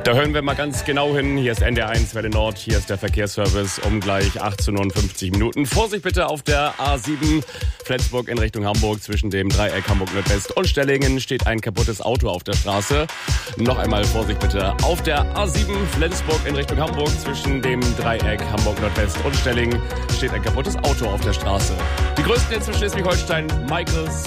Da hören wir mal ganz genau hin. Hier ist NDR1 Welle Nord, hier ist der Verkehrsservice um gleich 18:50. Vorsicht bitte auf der A7 Flensburg in Richtung Hamburg. Zwischen dem Dreieck Hamburg Nordwest und Stellingen steht ein kaputtes Auto auf der Straße. Noch einmal Vorsicht bitte auf der A7 Flensburg in Richtung Hamburg. Zwischen dem Dreieck Hamburg Nordwest und Stellingen steht ein kaputtes Auto auf der Straße. Die größten jetzt für Schleswig-Holstein, Michael